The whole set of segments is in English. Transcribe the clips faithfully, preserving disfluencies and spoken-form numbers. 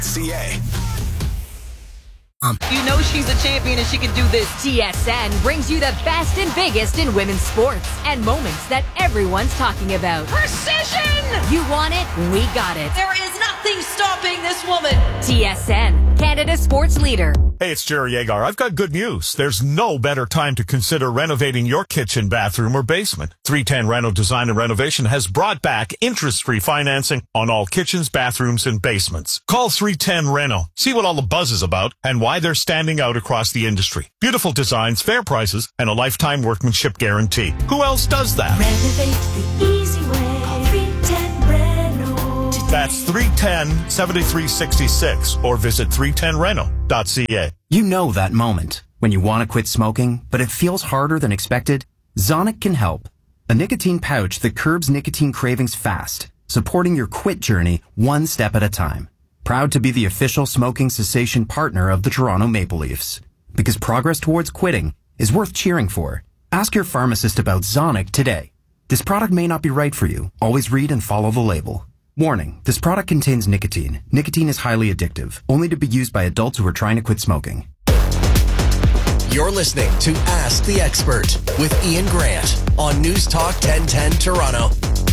C A. Um, you know she's a champion and she can do this. T S N brings you the best and biggest in women's sports and moments that everyone's talking about. Precision! You want it? We got it. There is nothing stopping this woman. T S N, Canada's sports leader. Hey, it's Jerry Agar. I've got good news. There's no better time to consider renovating your kitchen, bathroom, or basement. three ten Reno Design and Renovation has brought back interest-free financing on all kitchens, bathrooms, and basements. Call three ten Reno. See what all the buzz is about and why they're standing out across the industry. Beautiful designs, fair prices, and a lifetime workmanship guarantee. Who else does that? Renovate the easy way. Call three ten Reno. That's three ten, seven three six six or visit three ten reno dot c a. You know that moment when you want to quit smoking, but it feels harder than expected? Zonic can help. A nicotine pouch that curbs nicotine cravings fast, supporting your quit journey one step at a time. Proud to be the official smoking cessation partner of the Toronto Maple Leafs. Because progress towards quitting is worth cheering for. Ask your pharmacist about Zonic today. This product may not be right for you. Always read and follow the label. Warning, this product contains nicotine. Nicotine is highly addictive, only to be used by adults who are trying to quit smoking. You're listening to Ask the Expert with Ian Grant on News Talk ten ten Toronto.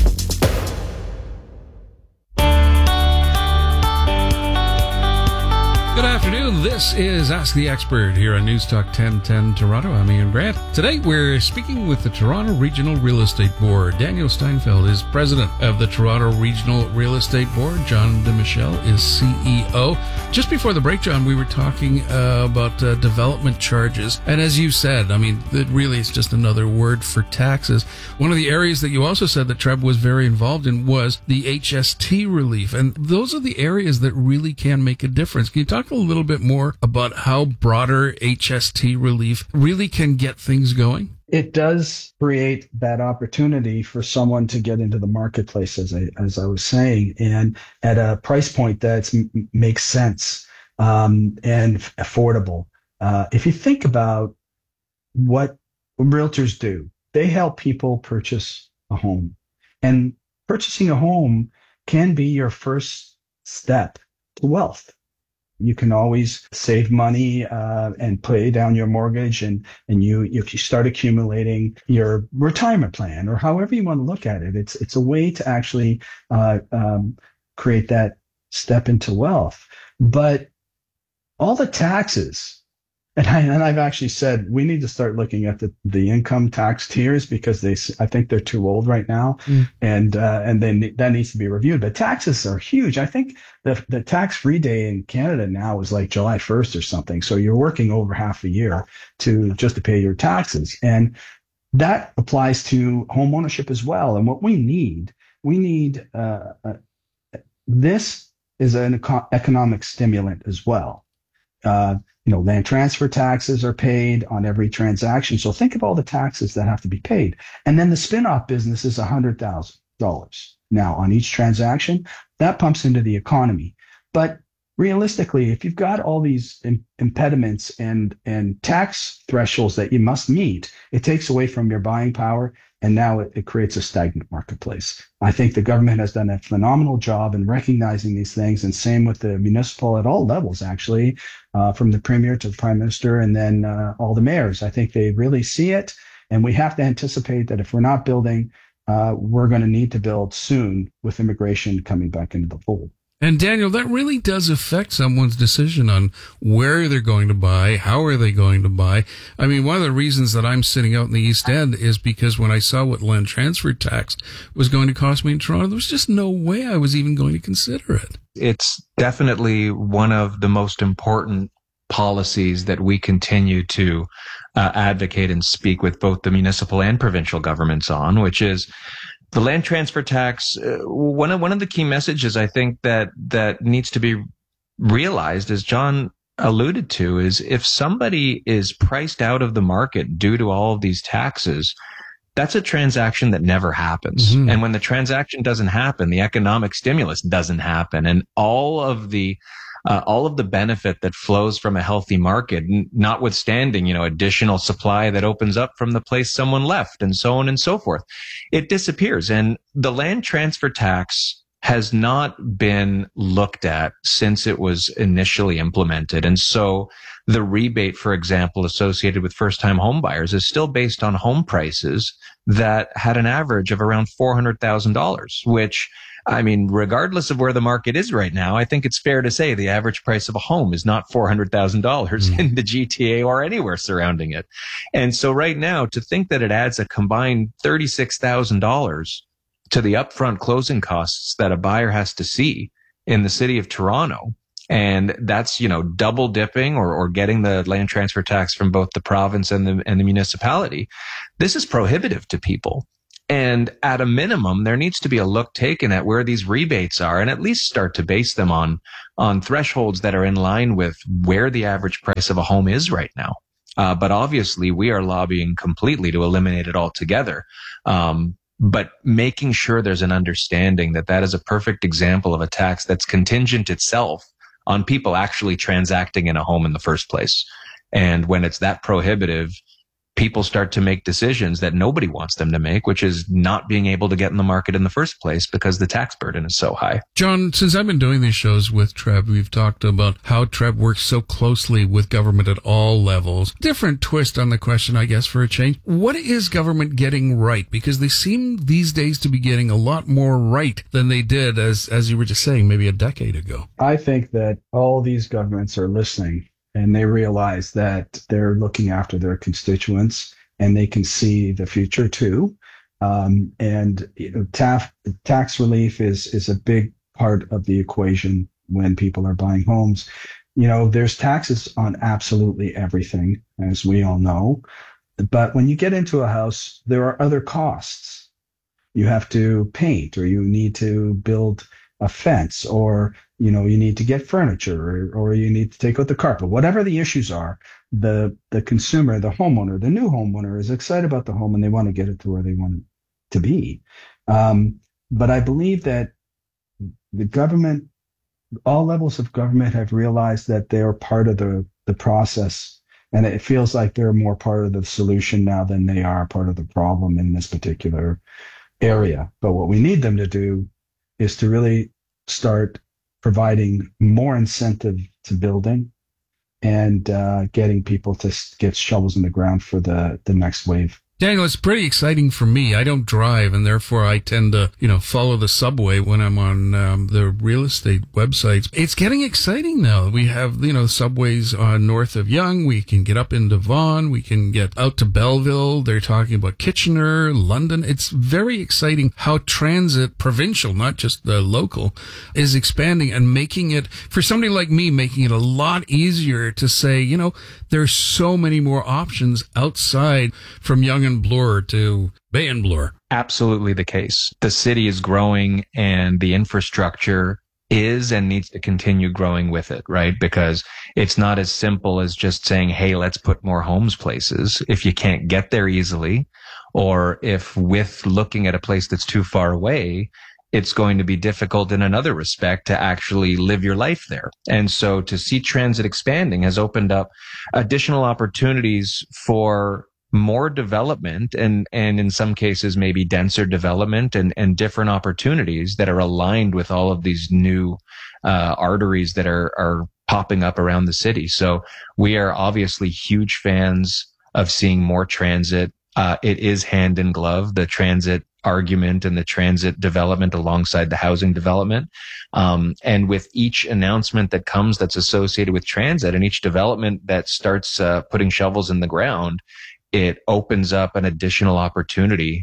Good afternoon. This is Ask the Expert here on News Talk ten ten Toronto. I'm Ian Grant. Today we're speaking with the Toronto Regional Real Estate Board. Daniel Steinfeld is president of the Toronto Regional Real Estate Board. John DeMichelle is C E O. Just before the break, John, we were talking uh, about uh, development charges. And as you said, I mean, it really is just another word for taxes. One of the areas that you also said that Treb was very involved in was the H S T relief. And those are the areas that really can make a difference. Can you talk a little bit more about how broader H S T relief really can get things going? It does create that opportunity for someone to get into the marketplace, as I, as I was saying, and at a price point that makes sense um, and affordable. Uh, if you think about what realtors do, they help people purchase a home. And purchasing a home can be your first step to wealth. You can always save money uh, and pay down your mortgage, and and you you start accumulating your retirement plan, or however you want to look at it. It's it's a way to actually uh, um, create that step into wealth. But all the taxes, and, I, and I've actually said we need to start looking at the, the income tax tiers, because they I think they're too old right now, mm. and uh, and then that needs to be reviewed. But taxes are huge. I think the the tax free day in Canada now is like July first or something. So you're working over half a year to just to pay your taxes, and that applies to home ownership as well. And what we need, we need uh, uh, this is an eco- economic stimulant as well. Uh, you know, land transfer taxes are paid on every transaction. So think of all the taxes that have to be paid. And then the spin-off business is one hundred thousand dollars now on each transaction. That pumps into the economy. But realistically, if you've got all these im- impediments and, and tax thresholds that you must meet, it takes away from your buying power. And now it, it creates a stagnant marketplace. I think the government has done a phenomenal job in recognizing these things, and same with the municipal at all levels, actually, uh, from the premier to the prime minister, and then uh, all the mayors. I think they really see it, and we have to anticipate that if we're not building, uh, we're going to need to build soon with immigration coming back into the fold. And Daniel, that really does affect someone's decision on where they're going to buy, how are they going to buy. I mean, one of the reasons that I'm sitting out in the East End is because when I saw what land transfer tax was going to cost me in Toronto, there was just no way I was even going to consider it. It's definitely one of the most important policies that we continue to uh, advocate and speak with both the municipal and provincial governments on, which is the land transfer tax. Uh, one of one of the key messages I think that that needs to be realized, as John alluded to, is if somebody is priced out of the market due to all of these taxes, that's a transaction that never happens. Mm-hmm. And when the transaction doesn't happen, the economic stimulus doesn't happen, and all of the Uh, all of the benefit that flows from a healthy market, notwithstanding, you know, additional supply that opens up from the place someone left, and so on and so forth, it disappears. And the land transfer tax has not been looked at since it was initially implemented. And so the rebate, for example, associated with first-time home buyers is still based on home prices that had an average of around four hundred thousand dollars, which, I mean, regardless of where the market is right now, I think it's fair to say the average price of a home is not four hundred thousand dollars mm. in the G T A or anywhere surrounding it. And so right now, to think that it adds a combined thirty-six thousand dollars to the upfront closing costs that a buyer has to see in the city of Toronto, and that's, you know, double dipping or, or getting the land transfer tax from both the province and the, and the municipality, this is prohibitive to people. And at a minimum, there needs to be a look taken at where these rebates are and at least start to base them on, on thresholds that are in line with where the average price of a home is right now. Uh, but obviously, we are lobbying completely to eliminate it altogether. Um, but making sure there's an understanding that that is a perfect example of a tax that's contingent itself on people actually transacting in a home in the first place. And when it's that prohibitive, people start to make decisions that nobody wants them to make, which is not being able to get in the market in the first place because the tax burden is so high. John, since I've been doing these shows with Treb, we've talked about how Treb works so closely with government at all levels. Different twist on the question, I guess, for a change. What is government getting right? Because they seem these days to be getting a lot more right than they did, as, as you were just saying, maybe a decade ago. I think that all these governments are listening. And they realize that they're looking after their constituents and they can see the future too. Um, and you know, taf- tax relief is, is a big part of the equation when people are buying homes. You know, there's taxes on absolutely everything, as we all know. But when you get into a house, there are other costs. You have to paint, or you need to build a fence, or you know, you need to get furniture, or, or you need to take out the carpet. Whatever the issues are, the the consumer, the homeowner, the new homeowner is excited about the home and they want to get it to where they want it to be. Um, but I believe that the government, all levels of government have realized that they're part of the, the process. And it feels like they're more part of the solution now than they are part of the problem in this particular area. But what we need them to do is to really start providing more incentive to building and uh, getting people to get shovels in the ground for the, the next wave. Daniel, it's pretty exciting for me. I don't drive, and therefore I tend to, you know, follow the subway when I'm on um, the real estate websites. It's getting exciting now. We have, you know, subways uh, north of Yonge. We can get up into Vaughan. We can get out to Belleville. They're talking about Kitchener, London. It's very exciting how transit, provincial, not just the local, is expanding and making it, for somebody like me, making it a lot easier to say, you know, there's so many more options outside from Yonge and Bloor to Bay and Bloor. Absolutely the case. The city is growing and the infrastructure is and needs to continue growing with it, right? Because it's not as simple as just saying, hey, let's put more homes places. If you can't get there easily, or if with looking at a place that's too far away, it's going to be difficult in another respect to actually live your life there. And so to see transit expanding has opened up additional opportunities for more development and, and in some cases, maybe denser development and, and different opportunities that are aligned with all of these new uh, arteries that are, are popping up around the city. So we are obviously huge fans of seeing more transit. Uh, it is hand in glove, the transit argument and the transit development alongside the housing development. Um, and with each announcement that comes that's associated with transit and each development that starts uh, putting shovels in the ground, it opens up an additional opportunity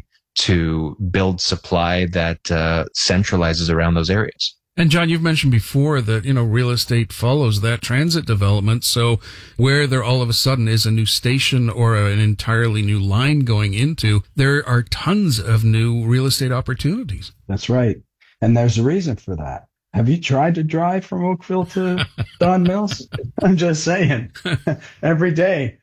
to build supply that uh, centralizes around those areas. And John, you've mentioned before that, you know, real estate follows that transit development. So where there all of a sudden is a new station or an entirely new line going into, there are tons of new real estate opportunities. That's right. And there's a reason for that. Have you tried to drive from Oakville to Don Mills? I'm just saying, every day.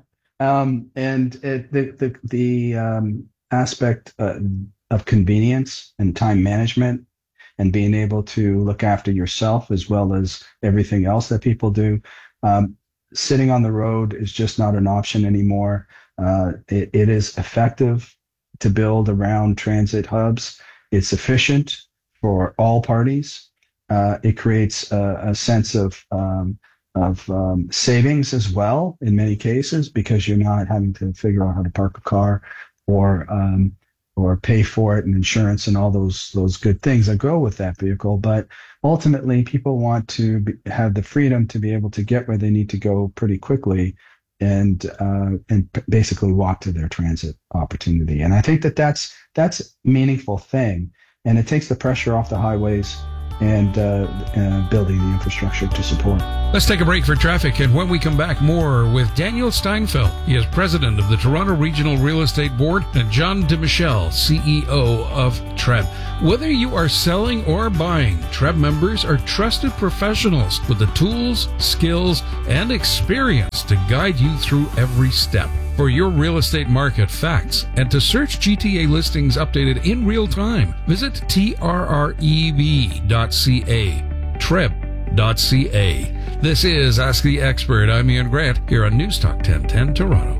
Um, and it, the the the um, aspect uh, of convenience and time management and being able to look after yourself as well as everything else that people do, um, sitting on the road is just not an option anymore. Uh, it, it is effective to build around transit hubs. It's efficient for all parties. Uh, it creates a, a sense of um, of um, savings as well in many cases, because you're not having to figure out how to park a car or um, or pay for it and insurance and all those those good things that go with that vehicle. But ultimately, people want to be, have the freedom to be able to get where they need to go pretty quickly, and uh, and p- basically walk to their transit opportunity. And I think that that's that's a meaningful thing, and it takes the pressure off the highways and uh, uh, building the infrastructure to support. Let's take a break for traffic, and when we come back, more with Daniel Steinfeld. He is president of the Toronto Regional Real Estate Board, and John DeMichelle, C E O of T R E B. Whether you are selling or buying, T R E B members are trusted professionals with the tools, skills, and experience to guide you through every step. For your real estate market facts and to search G T A listings updated in real time, visit T R R E B dot C A, T R E B dot C A. This is Ask the Expert. I'm Ian Grant here on News Talk ten ten Toronto.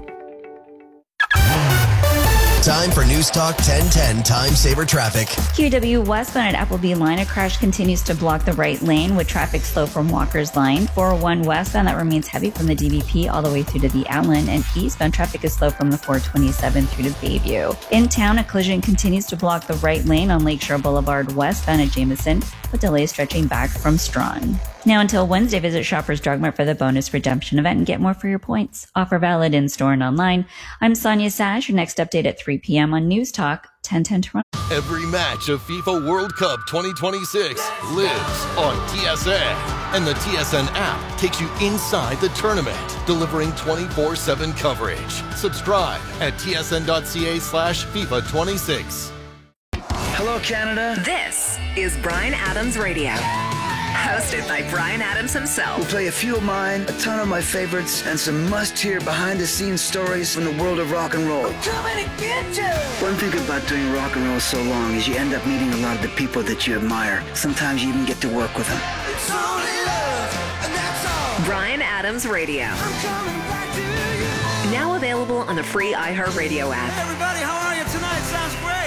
Time for News Talk ten ten Time Saver Traffic. Q W westbound at Appleby line, a crash continues to block the right lane with traffic slow from Walker's line. four oh one westbound, that remains heavy from the D V P all the way through to the Allen, and eastbound traffic is slow from the four twenty-seven through to Bayview. In town, a collision continues to block the right lane on Lakeshore Boulevard westbound at Jameson, with delays stretching back from Strawn. Now until Wednesday, visit Shoppers Drug Mart for the bonus redemption event and get more for your points. Offer valid in-store and online. I'm Sonia Sash. Your next update at three p.m. on News Talk ten ten Toronto. Every match of FIFA World Cup twenty twenty-six lives on T S N. And the T S N app takes you inside the tournament, delivering twenty-four seven coverage. Subscribe at tsn.ca slash FIFA 26. Hello, Canada. This is Bryan Adams Radio. Hosted by Bryan Adams himself. We'll play a few of mine, a ton of my favorites, and some must-hear behind-the-scenes stories from the world of rock and roll. I'm coming to get you! One thing about doing rock and roll so long is you end up meeting a lot of the people that you admire. Sometimes you even get to work with them. It's only love, and that's all. Bryan Adams Radio. I'm coming back to you. Now available on the free iHeartRadio app. Hey everybody, how are you tonight? Sounds great.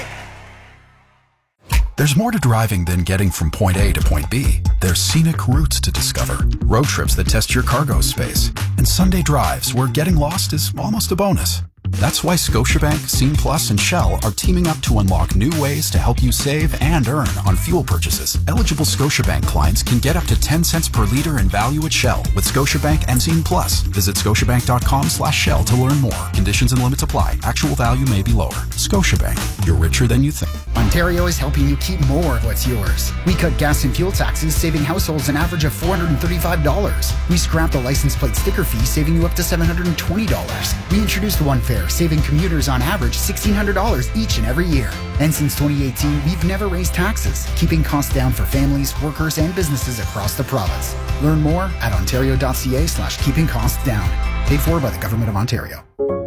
There's more to driving than getting from point A to point B. There's scenic routes to discover, road trips that test your cargo space, and Sunday drives where getting lost is almost a bonus. That's why Scotiabank, Scene Plus, and Shell are teaming up to unlock new ways to help you save and earn on fuel purchases. Eligible Scotiabank clients can get up to ten cents per liter in value at Shell with Scotiabank and Scene Plus. Visit scotiabank.com slash Shell to learn more. Conditions and limits apply. Actual value may be lower. Scotiabank. You're richer than you think. Ontario is helping you keep more of what's yours. We cut gas and fuel taxes, saving households an average of four hundred thirty-five dollars. We scrapped the license plate sticker fee, saving you up to seven hundred twenty dollars. We introduced One Fare, saving commuters on average sixteen hundred dollars each and every year. And since twenty eighteen, we've never raised taxes, keeping costs down for families, workers, and businesses across the province. Learn more at ontario.ca slash keeping costs down. Paid for by the Government of Ontario.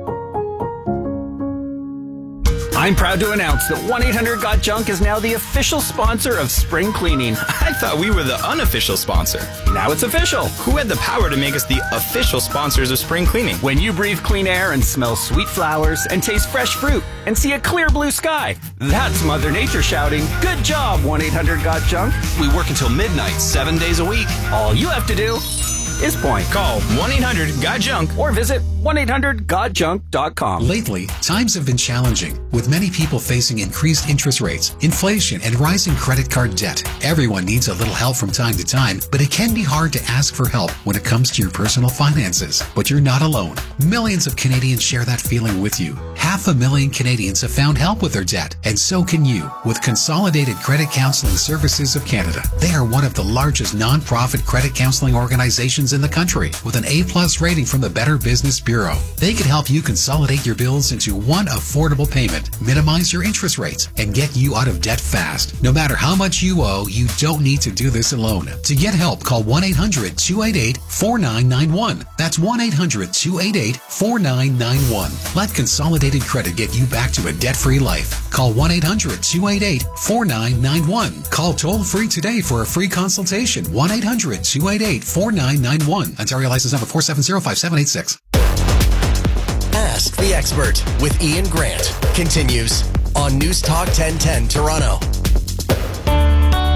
I'm proud to announce that one eight hundred got junk is now the official sponsor of spring cleaning. I thought we were the unofficial sponsor. Now it's official. Who had the power to make us the official sponsors of spring cleaning? When you breathe clean air and smell sweet flowers and taste fresh fruit and see a clear blue sky, that's Mother Nature shouting, "Good job, one eight hundred got junk." We work until midnight, seven days a week. All you have to do is point. Call one eight hundred got junk or visit one eight hundred got junk dot com. Lately, times have been challenging, with many people facing increased interest rates, inflation, and rising credit card debt. Everyone needs a little help from time to time, but it can be hard to ask for help when it comes to your personal finances. But you're not alone. Millions of Canadians share that feeling with you. Half a million Canadians have found help with their debt, and so can you with Consolidated Credit Counseling Services of Canada. They are one of the largest non-profit credit counseling organizations in the country, with an A-plus rating from the Better Business Bureau. They can help you consolidate your bills into one affordable payment, minimize your interest rates, and get you out of debt fast. No matter how much you owe, you don't need to do this alone. To get help, call one eight hundred two eight eight four nine nine one. That's one eight hundred two eight eight four nine nine one. Let Consolidated Credit get you back to a debt-free life. Call one eight hundred two eight eight four nine nine one. Call toll-free today for a free consultation. one eight hundred two eight eight four nine nine one. Ontario license number four seven zero five seven eight six. Ask the Expert with Ian Grant continues on News Talk ten ten Toronto.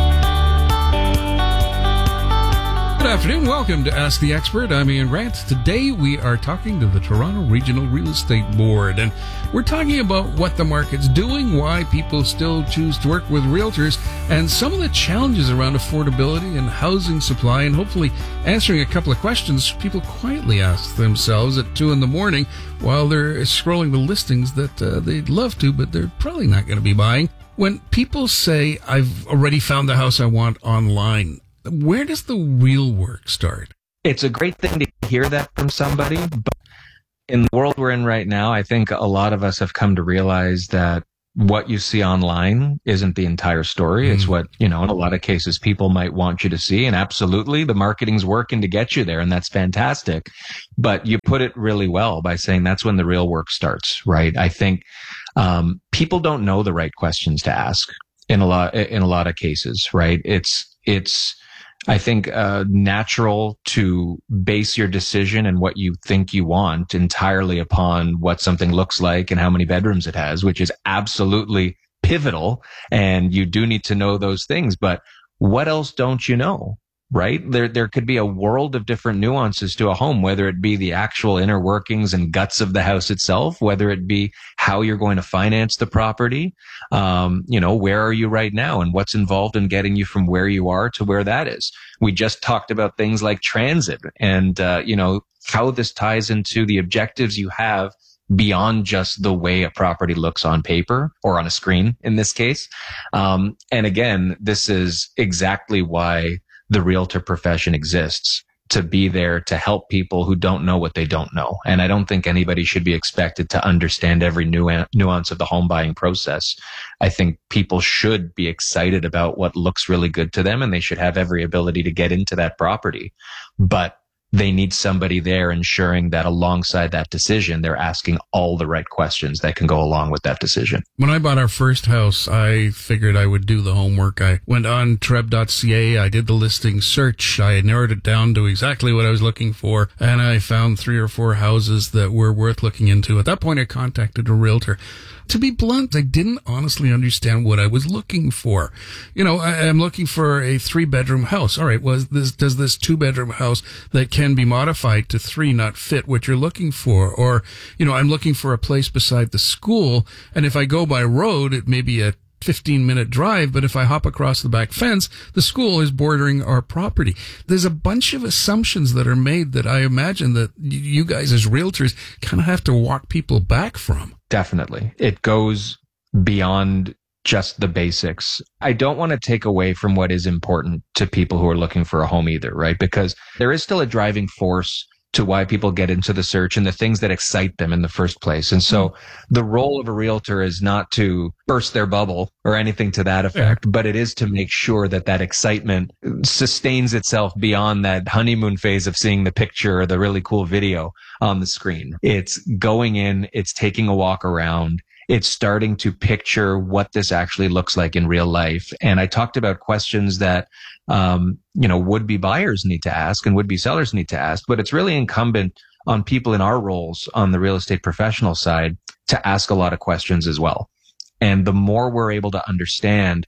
Good afternoon. Welcome to Ask the Expert. I'm Ian Grant. Today we are talking to the Toronto Regional Real Estate Board, and we're talking about what the market's doing, why people still choose to work with realtors, and some of the challenges around affordability and housing supply, and hopefully answering a couple of questions people quietly ask themselves at two in the morning while they're scrolling the listings that uh, they'd love to, but they're probably not going to be buying. When people say, I've already found the house I want online, where does the real work start? It's a great thing to hear that from somebody, but in the world we're in right now, I think a lot of us have come to realize that what you see online isn't the entire story. Mm. It's what, you know, in a lot of cases people might want you to see. And absolutely, the marketing's working to get you there, and that's fantastic. But you put it really well by saying that's when the real work starts, right? I think um, people don't know the right questions to ask in a lot, in a lot of cases, right? It's, it's, I think, uh, natural to base your decision and what you think you want entirely upon what something looks like and how many bedrooms it has, which is absolutely pivotal. And you do need to know those things. But what else don't you know? Right? There, there could be a world of different nuances to a home, whether it be the actual inner workings and guts of the house itself, whether it be how you're going to finance the property. Um, you know, where are you right now and what's involved in getting you from where you are to where that is? We just talked about things like transit and, uh, you know, how this ties into the objectives you have beyond just the way a property looks on paper or on a screen in this case. Um, and again, this is exactly why the realtor profession exists, to be there to help people who don't know what they don't know. And I don't think anybody should be expected to understand every nu- nuance of the home buying process. I think people should be excited about what looks really good to them, and they should have every ability to get into that property. But they need somebody there ensuring that alongside that decision, they're asking all the right questions that can go along with that decision. When I bought our first house, I figured I would do the homework. I went on treb dot c a. I did the listing search. I narrowed it down to exactly what I was looking for. And I found three or four houses that were worth looking into. At that point, I contacted a realtor. To be blunt, I didn't honestly understand what I was looking for. You know, I, I'm looking for a three-bedroom house. All right, was this, does this two-bedroom house that can be modified to three not fit what you're looking for? Or, you know, I'm looking for a place beside the school, and if I go by road, it may be a fifteen minute drive, but if I hop across the back fence, the school is bordering our property. There's a bunch of assumptions that are made that I imagine that you guys as realtors kind of have to walk people back from. Definitely. It goes beyond just the basics. I don't want to take away from what is important to people who are looking for a home either, right? Because there is still a driving force to why people get into the search and the things that excite them in the first place. And so the role of a realtor is not to burst their bubble or anything to that effect, yeah. but it is to make sure that that excitement sustains itself beyond that honeymoon phase of seeing the picture or the really cool video on the screen. It's going in, it's taking a walk around, it's starting to picture what this actually looks like in real life. And I talked about questions that, um, you know, would-be buyers need to ask and would-be sellers need to ask, but it's really incumbent on people in our roles on the real estate professional side to ask a lot of questions as well. And the more we're able to understand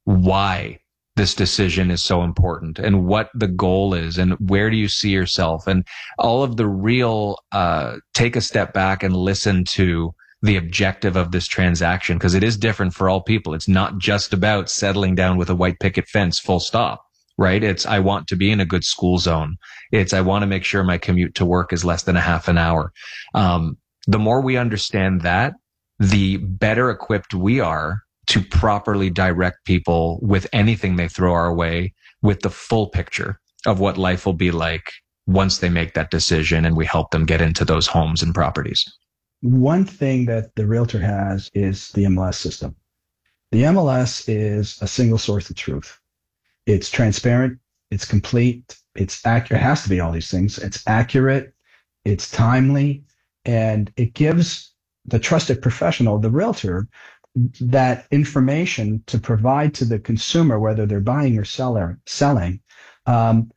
why this decision is so important and what the goal is and where do you see yourself and all of the real, uh, take a step back and listen to the objective of this transaction, because it is different for all people. It's not just about settling down with a white picket fence, full stop, right? It's, I want to be in a good school zone. It's, I want to make sure my commute to work is less than a half an hour. Um, the more we understand that, the better equipped we are to properly direct people with anything they throw our way with the full picture of what life will be like once they make that decision and we help them get into those homes and properties. One thing that the realtor has is the M L S system. The M L S is a single source of truth. It's transparent, it's complete, it's accurate. It has to be all these things. It's accurate, it's timely, and it gives the trusted professional, the realtor, that information to provide to the consumer, whether they're buying or seller, selling. Um,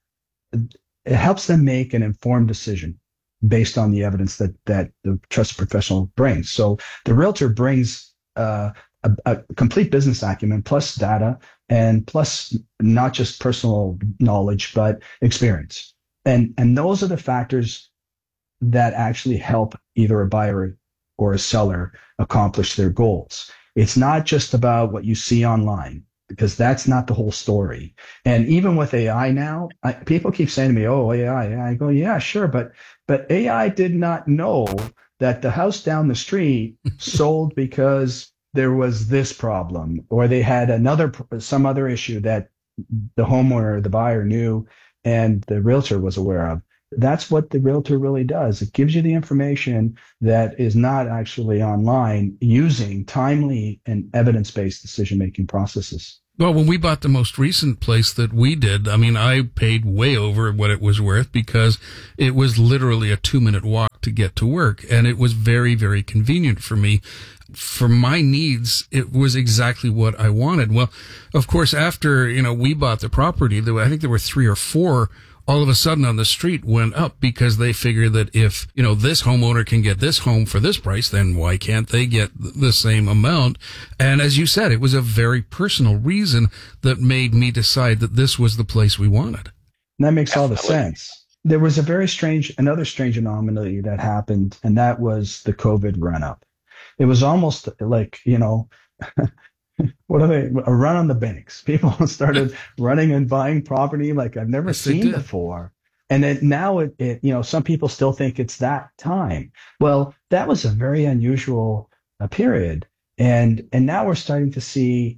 it helps them make an informed decision based on the evidence that that the trusted professional brings. So the realtor brings uh, a, a complete business acumen plus data and plus not just personal knowledge, but experience. And, and those are the factors that actually help either a buyer or a seller accomplish their goals. It's not just about what you see online, because that's not the whole story. And even with A I now, I, people keep saying to me, oh, A I. I go, yeah, sure. But, but A I did not know that the house down the street sold because there was this problem, or they had another, some other issue that the homeowner, the buyer knew, and the realtor was aware of. That's what the realtor really does. It gives you the information that is not actually online, using timely and evidence-based decision-making processes. Well, when we bought the most recent place that we did, I mean, I paid way over what it was worth because it was literally a two-minute walk to get to work, and it was very, very convenient for me. For my needs, it was exactly what I wanted. Well, of course, after, you know, we bought the property, there were, I think there were three or four all of a sudden on the street went up because they figured that if, you know, this homeowner can get this home for this price, then why can't they get the same amount? And as you said, it was a very personal reason that made me decide that this was the place we wanted. And that makes all the sense. There was a very strange, another strange anomaly that happened, and that was the COVID run up. It was almost like, you know, what are they? A run on the banks. People started running and buying property like I've never yes, seen before. And then now it, it, you know, some people still think it's that time. Well, that was a very unusual uh, period. And, and now we're starting to see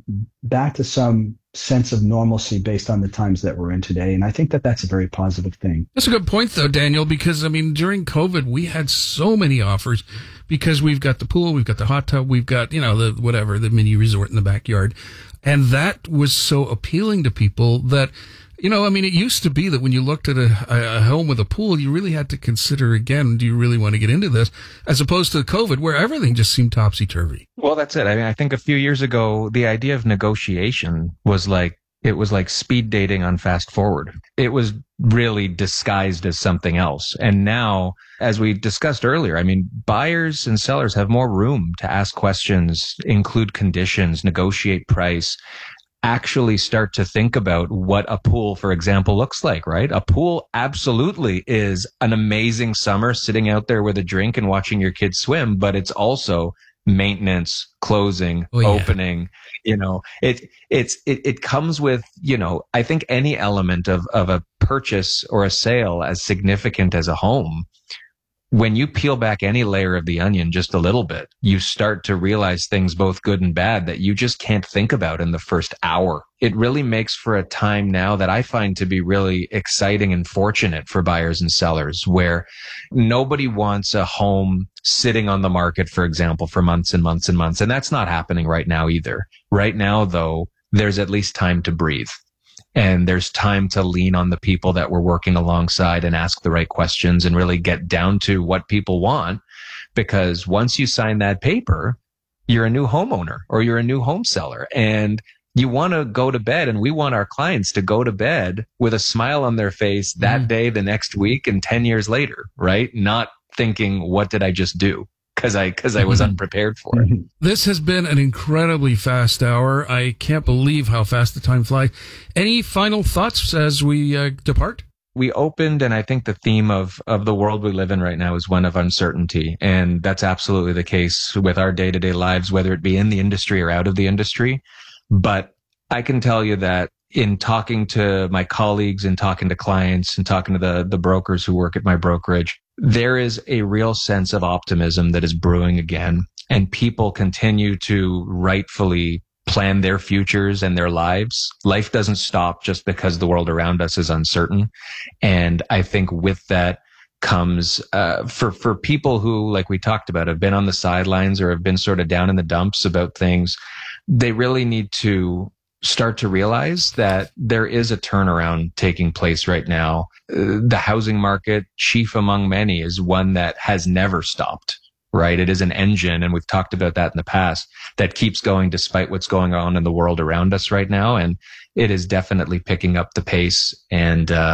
back to some sense of normalcy based on the times that we're in today. And I think that that's a very positive thing. That's a good point, though, Daniel, because, I mean, during COVID, we had so many offers because we've got the pool, we've got the hot tub, we've got, you know, the whatever, the mini resort in the backyard. And that was so appealing to people that, you know, I mean, it used to be that when you looked at a, a home with a pool, you really had to consider again, do you really want to get into this? As opposed to COVID, where everything just seemed topsy-turvy. Well, that's it. I mean, I think a few years ago, the idea of negotiation was like, it was like speed dating on fast forward. It was really disguised as something else. And now, as we discussed earlier, I mean, buyers and sellers have more room to ask questions, include conditions, negotiate price, actually start to think about what a pool, for example, looks like, right? A pool absolutely is an amazing summer sitting out there with a drink and watching your kids swim, but it's also maintenance, closing, oh, yeah. opening, you know, it, it's, it, it comes with, you know, I think any element of, of a purchase or a sale as significant as a home. When you peel back any layer of the onion just a little bit, you start to realize things both good and bad that you just can't think about in the first hour. It really makes for a time now that I find to be really exciting and fortunate for buyers and sellers, where nobody wants a home sitting on the market, for example, for months and months and months. And that's not happening right now either. Right now, though, there's at least time to breathe. And there's time to lean on the people that we're working alongside and ask the right questions and really get down to what people want. Because once you sign that paper, you're a new homeowner or you're a new home seller, and you want to go to bed. And we want our clients to go to bed with a smile on their face that mm. day, the next week, and ten years later, right? Not thinking, what did I just do? Because I, because I was unprepared for it. This has been an incredibly fast hour. I can't believe how fast the time flies. Any final thoughts as we uh, depart? We opened, and I think the theme of, of the world we live in right now is one of uncertainty. And that's absolutely the case with our day-to-day lives, whether it be in the industry or out of the industry. But I can tell you that in talking to my colleagues and talking to clients and talking to the, the brokers who work at my brokerage, there is a real sense of optimism that is brewing again, and people continue to rightfully plan their futures and their lives. Life doesn't stop just because the world around us is uncertain. And I think with that comes, uh, for, for people who, like we talked about, have been on the sidelines or have been sort of down in the dumps about things, they really need to start to realize that there is a turnaround taking place right now. Uh, the housing market, chief among many, is one that has never stopped, right? It is an engine, and we've talked about that in the past, that keeps going despite what's going on in the world around us right now. And it is definitely picking up the pace. And uh,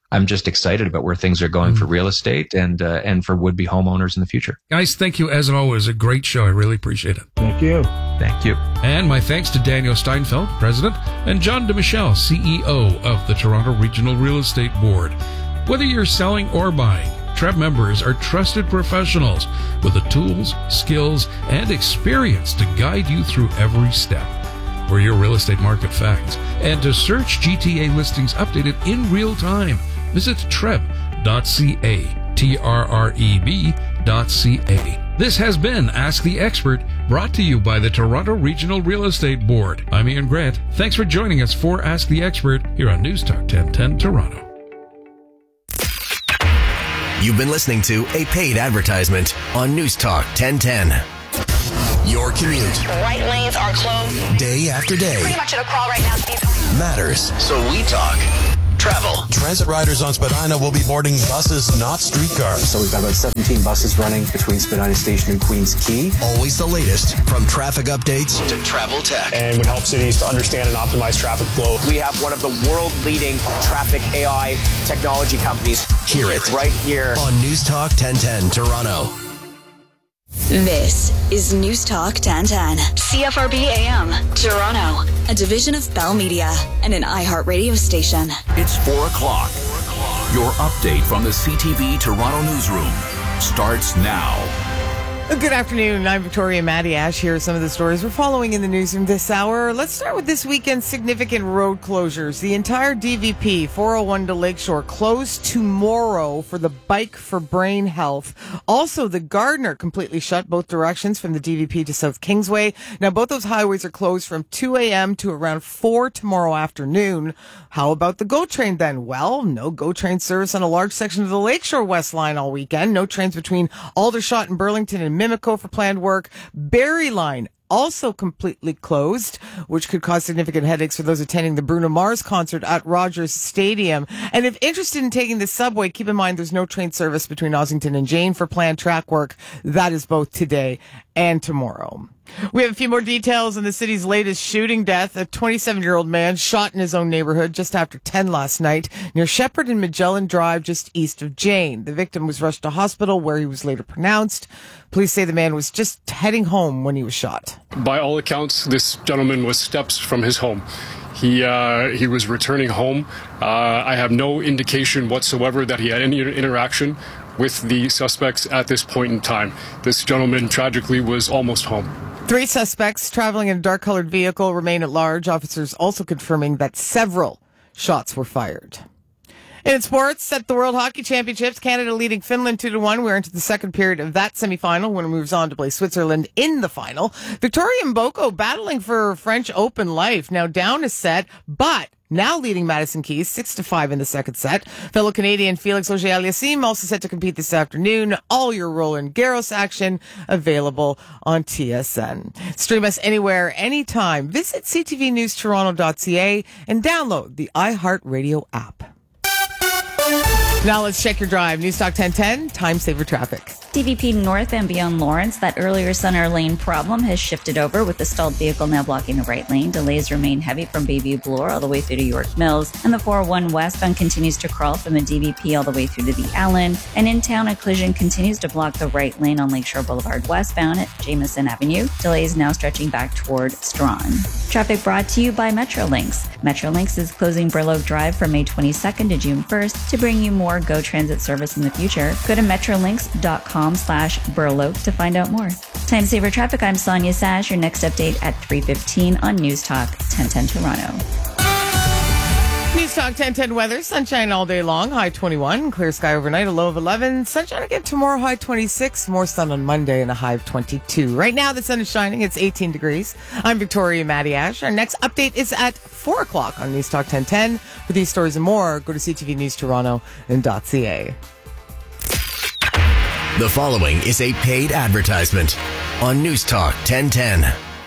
I'm just excited about where things are going mm. for real estate and uh, and for would-be homeowners in the future. Guys, thank you as always. A great show. I really appreciate it. Thank you. Thank you. And my thanks to Daniel Steinfeld, President, and John DeMichelle, C E O of the Toronto Regional Real Estate Board. Whether you're selling or buying, T R E B members are trusted professionals with the tools, skills, and experience to guide you through every step. For your real estate market facts and to search G T A listings updated in real time, visit treb dot c a, T R R E B dot C A. This has been Ask the Expert, brought to you by the Toronto Regional Real Estate Board. I'm Ian Grant. Thanks for joining us for Ask the Expert here on News Talk ten ten Toronto. You've been listening to a paid advertisement on News Talk ten ten. Your commute. Right lanes are closed. Day after day. Pretty much at a crawl right now, Steve. Matters. So we talk travel. Transit riders on Spadina will be boarding buses, not streetcars. So we've got about seventeen buses running between Spadina Station and Queens Quay. Always the latest, from traffic updates to travel tech. And would help cities to understand and optimize traffic flow. We have one of the world-leading traffic A I technology companies. Hear it right here on News Talk ten ten Toronto. This is News Talk ten ten, C F R B A M, Toronto, a division of Bell Media and an iHeart radio station. It's four o'clock. Your update from the C T V Toronto newsroom starts now. Good afternoon. I'm Victoria Matty Ash. Here are some of the stories we're following in the newsroom this hour. Let's start with this weekend's significant road closures. The entire D V P four oh one to Lakeshore closed tomorrow for the Bike for Brain Health. Also, the Gardiner completely shut both directions from the D V P to South Kingsway. Now, both those highways are closed from two a.m. to around four tomorrow afternoon. How about the GO train then? Well, no GO train service on a large section of the Lakeshore West Line all weekend. No trains between Aldershot and Burlington and Mimico for planned work. Barrie Line also completely closed, which could cause significant headaches for those attending the Bruno Mars concert at Rogers Stadium. And if interested in taking the subway, keep in mind there's no train service between Ossington and Jane for planned track work. That is both today and tomorrow. We have a few more details on the city's latest shooting death. A twenty-seven-year-old man shot in his own neighborhood just after ten last night near Shepherd and Magellan Drive, just east of Jane. The victim was rushed to hospital where he was later pronounced. Police say the man was just heading home when he was shot. By all accounts, this gentleman was steps from his home. He uh, he was returning home. Uh, I have no indication whatsoever that he had any interaction with the suspects at this point in time. This gentleman tragically was almost home. Three suspects traveling in a dark-colored vehicle remain at large. Officers also confirming that several shots were fired. In sports, at the World Hockey Championships, Canada leading Finland two to one. We're into the second period of that semifinal. Winner moves on to play Switzerland in the final. Victoria Mboko battling for French Open life. Now down a set, but now leading Madison Keys six to five in the second set. Fellow Canadian Felix Auger-Aliassime also set to compete this afternoon. All your Roland Garros action available on T S N. Stream us anywhere, anytime. Visit c t v news toronto dot c a and download the iHeartRadio app. Now let's check your drive. News Talk ten ten, time saver traffic. D V P north and beyond Lawrence, that earlier center lane problem has shifted over with the stalled vehicle now blocking the right lane. Delays remain heavy from Bayview Bloor all the way through to York Mills. And the four oh one westbound continues to crawl from the D V P all the way through to the Allen. And in town, a collision continues to block the right lane on Lakeshore Boulevard westbound at Jameson Avenue. Delays now stretching back toward Strawn. Traffic brought to you by Metrolinx. Metrolinx is closing Burloak Drive from May twenty-second to June first to bring you more GO Transit service in the future. Go to metrolinx dot com slash Burloak to find out more. Time saver traffic, I'm Sonia Sash. Your next update at three fifteen on News Talk ten ten Toronto. News Talk ten ten weather. Sunshine all day long, high twenty-one. Clear sky overnight, a low of eleven. Sunshine again tomorrow, high twenty-six. More sun on Monday and a high of twenty-two. Right now, the sun is shining. It's eighteen degrees. I'm Victoria Matty Ash. Our next update is at four o'clock on News Talk ten ten. For these stories and more, go to c t v news toronto dot c a. The following is a paid advertisement on News Talk ten ten.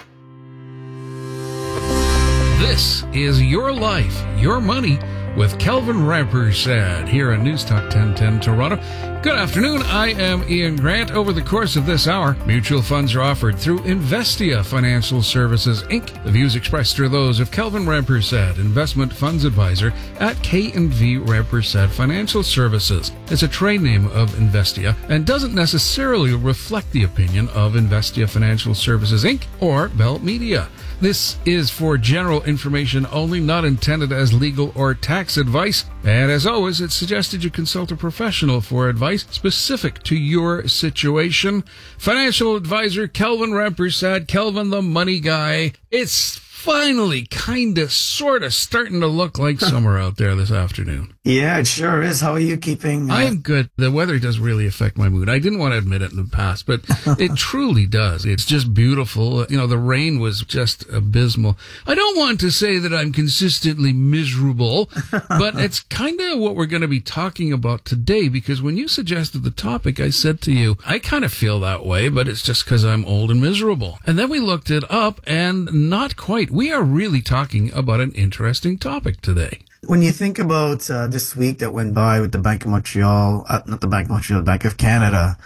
This is Your Life, Your Money with Kelvin Rampersad here on News Talk ten ten Toronto. Good afternoon. I am Ian Grant. Over the course of this hour, mutual funds are offered through Investia Financial Services, Incorporated. The views expressed are those of Kelvin Rampersad, investment funds advisor at K and V Rampersad Financial Services. It's a trade name of Investia and doesn't necessarily reflect the opinion of Investia Financial Services, Incorporated or Bell Media. This is for general information only, not intended as legal or tax advice. And as always, it's suggested you consult a professional for advice specific to your situation. Financial advisor Kelvin Rampersad, Kelvin the Money Guy. It's finally kind of sort of starting to look like summer out there this afternoon. Yeah, it sure is. How are you keeping? Uh... I am good. The weather does really affect my mood. I didn't want to admit it in the past, but it truly does. It's just beautiful. You know, the rain was just abysmal. I don't want to say that I'm consistently miserable, but it's kind of what we're going to be talking about today, because when you suggested the topic, I said to you, I kind of feel that way, but it's just because I'm old and miserable. And then we looked it up, and not quite. We are really talking about an interesting topic today. When you think about uh, this week that went by with the Bank of Montreal, uh, not the Bank of Montreal, the Bank of Canada,